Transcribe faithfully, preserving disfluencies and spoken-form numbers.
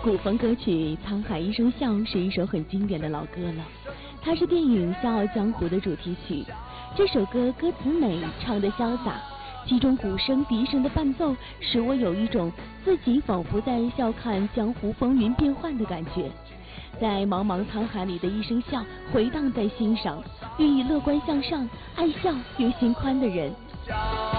古风歌曲《沧海一声笑》是一首很经典的老歌了，它是电影《笑傲江湖》的主题曲。这首歌歌词美，唱得潇洒，其中鼓声、笛声的伴奏，使我有一种自己仿佛在笑看江湖风云变幻的感觉。在茫茫沧海里的一声笑，回荡在心上，寓意乐观向上、爱笑又心宽的人。